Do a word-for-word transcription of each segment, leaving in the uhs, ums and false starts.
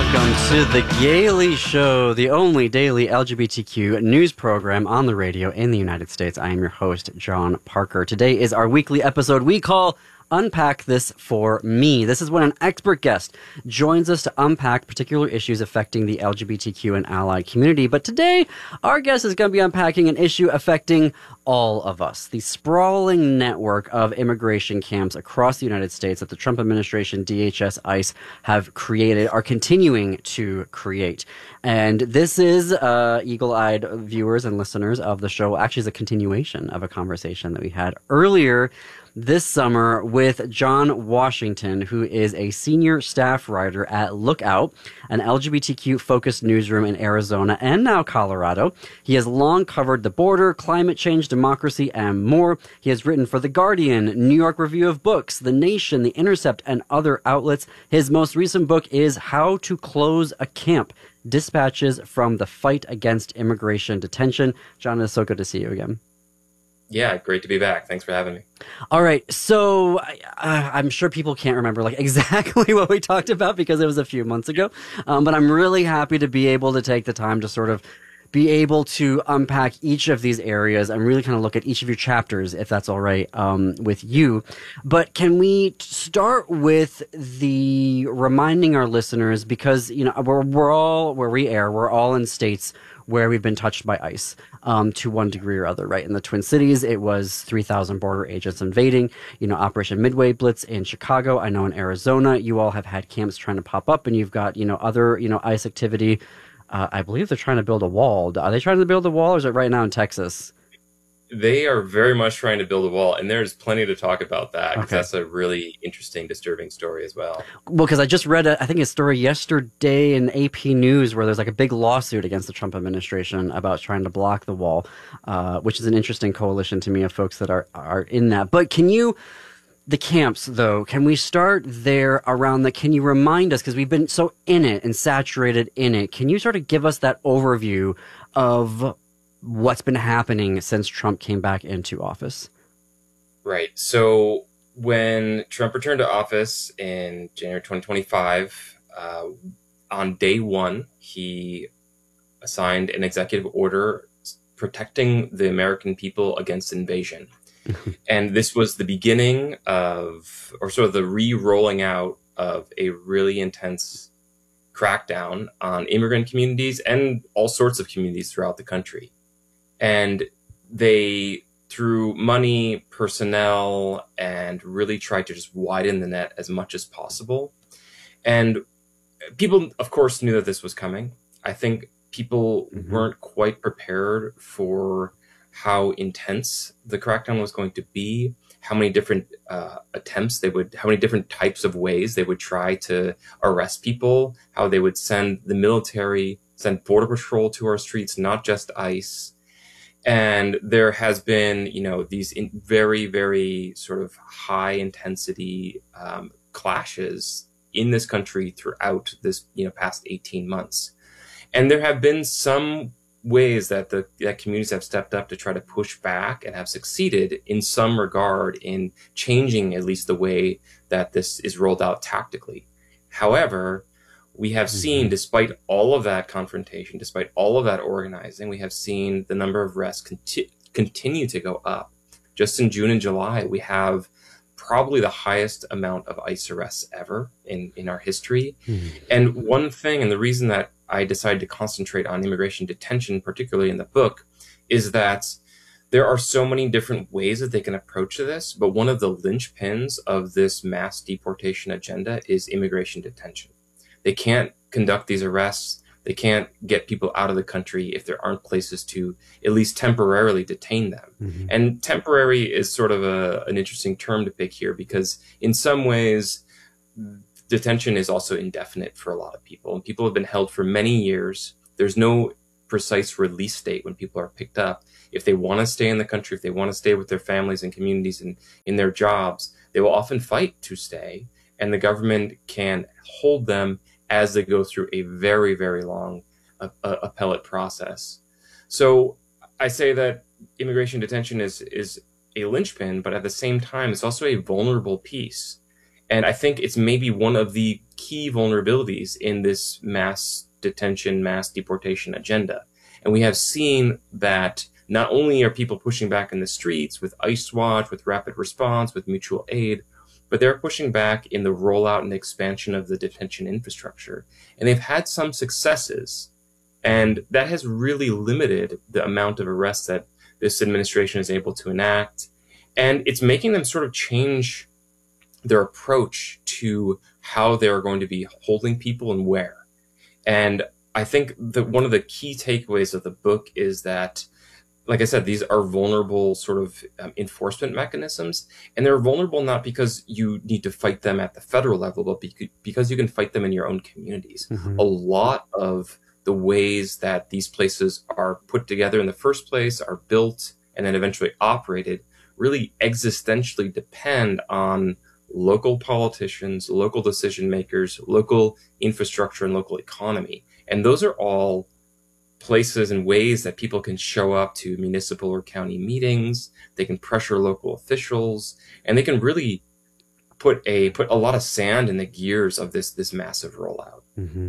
Welcome to the Gaily Show, the only daily L G B T Q news program on the radio in the United States. I am your host, John Parker. Today is our weekly episode we call Unpack This For Me. This is when an expert guest joins us to unpack particular issues affecting the L G B T Q and allied community. But today, our guest is going to be unpacking an issue affecting all of us. The sprawling network of immigration camps across the United States that the Trump administration, D H S, ICE have created, are continuing to create. And this is, uh, eagle-eyed viewers and listeners of the show, actually is a continuation of a conversation that we had earlier this summer with John Washington, who is a senior staff writer at Lookout, an L G B T Q-focused newsroom in Arizona and now Colorado. He has long covered the border, climate change, democracy, and more. He has written for The Guardian, New York Review of Books, The Nation, The Intercept, and other outlets. His most recent book is How to Close a Camp: Dispatches from the Fight Against Immigration Detention. John, it's so good to see you again. Yeah, great to be back. Thanks for having me. All right. So uh, I'm sure people can't remember like exactly what we talked about because it was a few months ago. Um, but I'm really happy to be able to take the time to sort of be able to unpack each of these areas and really kind of look at each of your chapters, if that's all right, um, with you. But can we start with the reminding our listeners, because, you know, we're, we're all, where we air, we're all in states where we've been touched by ICE um, to one degree or other, right? In the Twin Cities, it was three thousand border agents invading, you know, Operation Midway Blitz in Chicago. I know in Arizona, you all have had camps trying to pop up, and you've got, you know, other, you know, ICE activity. Uh, I believe they're trying to build a wall. Are they trying to build a wall, or is it right now in Texas? They are very much trying to build a wall, and there's plenty to talk about that, because okay. that's a really interesting, disturbing story as well. Well, because I just read, a, I think, a story yesterday in A P News where there's like a big lawsuit against the Trump administration about trying to block the wall, uh, which is an interesting coalition to me of folks that are, are in that. But can you... The camps, though, can we start there around the, can you remind us, because we've been so in it and saturated in it, can you sort of give us that overview of what's been happening since Trump came back into office? Right. So when Trump returned to office in January twenty twenty-five, uh, on day one, he assigned an executive order protecting the American people against invasion. And this was the beginning of, or sort of the re-rolling out of a really intense crackdown on immigrant communities and all sorts of communities throughout the country. And they, through money, personnel, and really tried to just widen the net as much as possible. And people, of course, knew that this was coming. I think people mm-hmm. weren't quite prepared for how intense the crackdown was going to be, how many different uh, attempts they would, how many different types of ways they would try to arrest people, how they would send the military, send Border Patrol to our streets, not just ICE. And there has been, you know, these in very, very sort of high intensity um, clashes in this country throughout this, you know, past eighteen months. And there have been some ways that the that communities have stepped up to try to push back and have succeeded in some regard in changing at least the way that this is rolled out tactically. However, we have mm-hmm. seen, despite all of that confrontation, despite all of that organizing, we have seen the number of arrests conti continue to go up. Just in June and July, we have probably the highest amount of ICE arrests ever in, in our history. Mm-hmm. And one thing, and the reason that I decided to concentrate on immigration detention, particularly in the book, is that there are so many different ways that they can approach this. But one of the linchpins of this mass deportation agenda is immigration detention. They can't conduct these arrests. They can't get people out of the country if there aren't places to at least temporarily detain them. Mm-hmm. And temporary is sort of a, an interesting term to pick here, because in some ways, detention is also indefinite for a lot of people, and people have been held for many years. There's no precise release date when people are picked up. If they want to stay in the country, if they want to stay with their families and communities and in their jobs, they will often fight to stay, and the government can hold them as they go through a very, very long uh, uh, appellate process. So I say that immigration detention is, is a linchpin, but at the same time, it's also a vulnerable piece. And I think it's maybe one of the key vulnerabilities in this mass detention, mass deportation agenda. And we have seen that not only are people pushing back in the streets with ICE Watch, with Rapid Response, with mutual aid, but they're pushing back in the rollout and expansion of the detention infrastructure. And they've had some successes. And that has really limited the amount of arrests that this administration is able to enact. And it's making them sort of change their approach to how they're going to be holding people and where. And I think that one of the key takeaways of the book is that, like I said, these are vulnerable sort of um, enforcement mechanisms. And they're vulnerable not because you need to fight them at the federal level, but because you can fight them in your own communities. Mm-hmm. A lot of the ways that these places are put together in the first place, are built, and then eventually operated, really existentially depend on local politicians, local decision makers, local infrastructure, and local economy. And those are all places and ways that people can show up to municipal or county meetings. They can pressure local officials, and they can really put a put a lot of sand in the gears of this this massive rollout. Mm-hmm.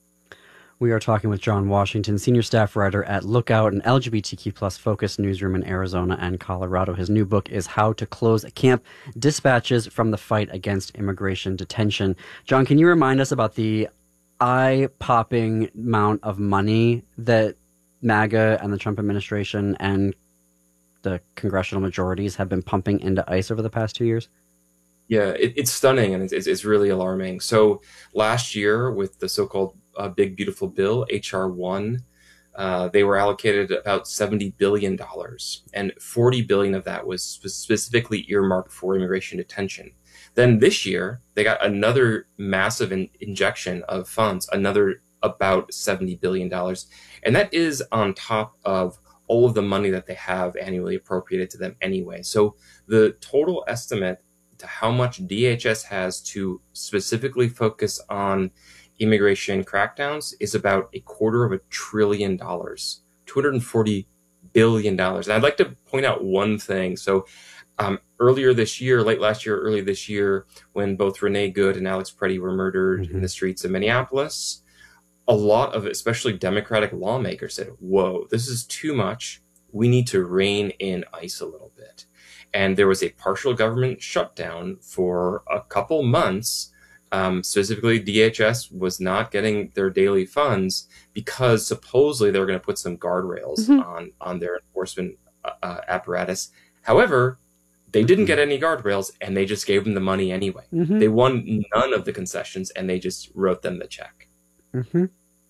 We are talking with John Washington, senior staff writer at Lookout, an L G B T Q plus focused newsroom in Arizona and Colorado. His new book is How to Close a Camp, Dispatches from the Fight Against Immigration Detention. John, can you remind us about the eye-popping amount of money that MAGA and the Trump administration and the congressional majorities have been pumping into ICE over the past two years? Yeah, it, it's stunning, and it's, it's really alarming. So last year, with the so-called uh, Big Beautiful Bill, H R one, uh, they were allocated about seventy billion dollars, and forty billion dollars of that was spe- specifically earmarked for immigration detention. Then this year, they got another massive in- injection of funds, another about seventy billion dollars, and that is on top of all of the money that they have annually appropriated to them anyway. So the total estimate to how much D H S has to specifically focus on immigration crackdowns is about a quarter of a trillion dollars, two hundred forty billion dollars. And I'd like to point out one thing. So um, earlier this year, late last year, early this year, when both Renee Good and Alex Preddy were murdered mm-hmm. in the streets of Minneapolis, a lot of especially Democratic lawmakers said, whoa, this is too much. We need to rein in ICE a little bit. And there was a partial government shutdown for a couple months. Um, specifically, D H S was not getting their daily funds because supposedly they were going to put some guardrails mm-hmm. on, on their enforcement uh, apparatus. However, they didn't get any guardrails, and they just gave them the money anyway. Mm-hmm. They won none of the concessions, and they just wrote them the check. Mm-hmm.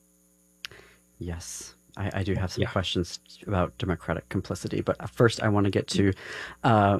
Yes. I, I do have some yeah. questions about Democratic complicity, but first I want to get to uh,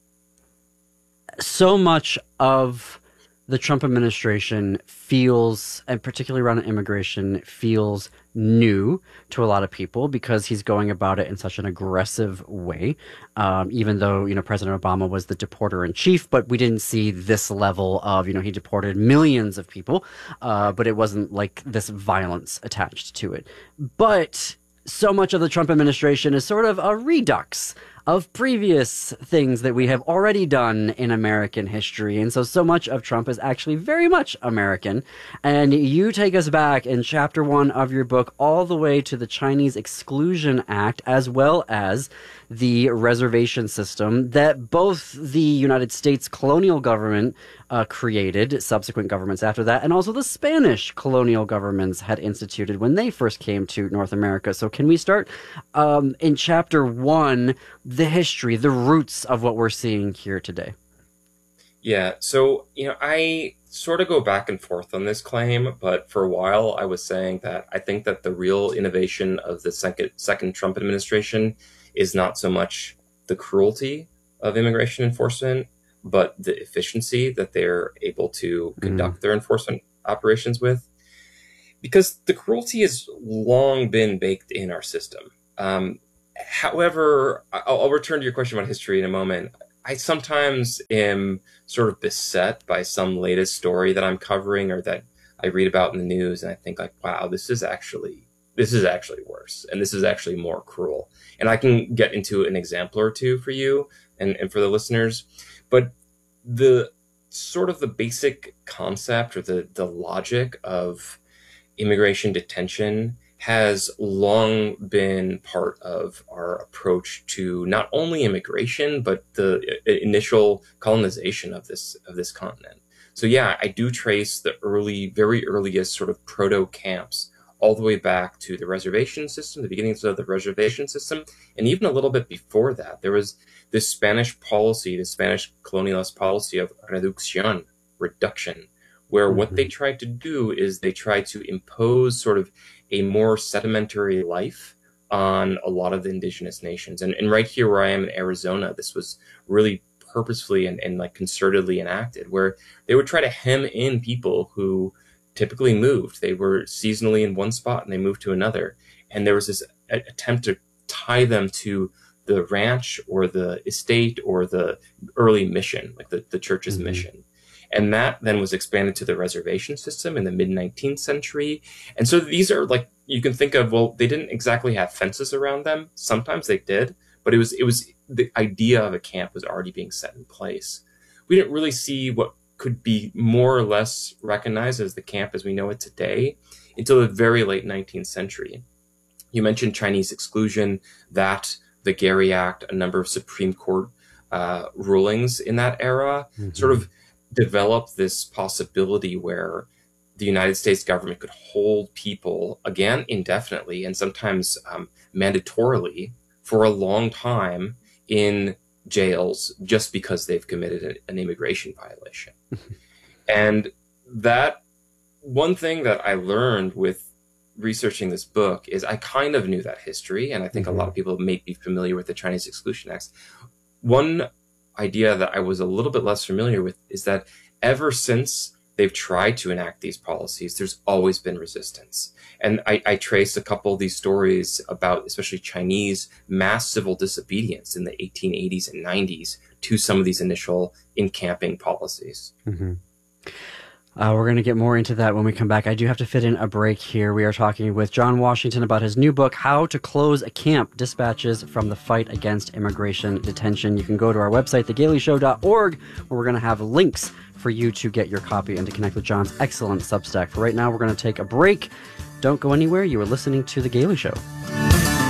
so much of the Trump administration feels, and particularly around immigration, feels new to a lot of people because he's going about it in such an aggressive way. Um, even though, you know, President Obama was the deporter in chief, but we didn't see this level of, you know, he deported millions of people, uh, but it wasn't like this violence attached to it. But so much of the Trump administration is sort of a redux of previous things that we have already done in American history. And so, so much of Trump is actually very much American. And you take us back in chapter one of your book all the way to the Chinese Exclusion Act, as well as the reservation system that both the United States colonial government uh, created, subsequent governments after that, and also the Spanish colonial governments had instituted when they first came to North America. So can we start um, in chapter one, the history, the roots of what we're seeing here today? Yeah, so, you know, I sort of go back and forth on this claim, but for a while I was saying that I think that the real innovation of the second, second Trump administration is not so much the cruelty of immigration enforcement, but the efficiency that they're able to conduct mm. their enforcement operations with. Because the cruelty has long been baked in our system. Um, however, I'll, I'll return to your question about history in a moment. I sometimes am sort of beset by some latest story that I'm covering or that I read about in the news, and I think like, wow, this is actually this is actually worse, and this is actually more cruel. And I can get into an example or two for you and, and for the listeners. But the sort of the basic concept or the, the logic of immigration detention has long been part of our approach to not only immigration, but the initial colonization of this of this continent. So yeah, I do trace the early, very earliest sort of proto-camps all the way back to the reservation system, the beginnings of the reservation system, and even a little bit before that. There was this Spanish policy, the Spanish colonialist policy of reducción, reduction, where mm-hmm. what they tried to do is they tried to impose sort of a more sedimentary life on a lot of the indigenous nations. And, and right here where I am in Arizona, this was really purposefully and, and like concertedly enacted, where they would try to hem in people who typically moved. They were seasonally in one spot and they moved to another. And there was this a- attempt to tie them to the ranch or the estate or the early mission, like the, the church's mm-hmm. mission. And that then was expanded to the reservation system in the mid nineteenth century. And so these are like, you can think of, well, they didn't exactly have fences around them. Sometimes they did, but it was, it was the idea of a camp was already being set in place. We didn't really see what could be more or less recognized as the camp as we know it today until the very late nineteenth century. You mentioned Chinese exclusion, that the Gary Act, a number of Supreme Court uh, rulings in that era mm-hmm. sort of developed this possibility where the United States government could hold people, again, indefinitely and sometimes um, mandatorily for a long time in jails just because they've committed a, an immigration violation. And that one thing that I learned with researching this book is I kind of knew that history, and I think mm-hmm. a lot of people may be familiar with the Chinese Exclusion Acts. One idea that I was a little bit less familiar with is that ever since they've tried to enact these policies, there's always been resistance. And I, I trace a couple of these stories about especially Chinese mass civil disobedience in the eighteen eighties and nineties to some of these initial encamping policies. Mm-hmm. Uh, we're going to get more into that when we come back. I do have to fit in a break here. We are talking with John Washington about his new book, How to Close a Camp, Dispatches from the Fight Against Immigration Detention. You can go to our website, the gailey show dot org, where we're going to have links for you to get your copy and to connect with John's excellent Substack. For right now, we're going to take a break. Don't go anywhere. You are listening to The Gailey Show.